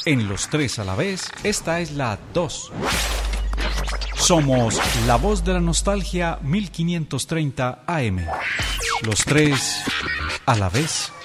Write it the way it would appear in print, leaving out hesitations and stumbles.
En los tres a la vez, esta es la 2. Somos la voz de la nostalgia 1530 AM. Los tres a la vez.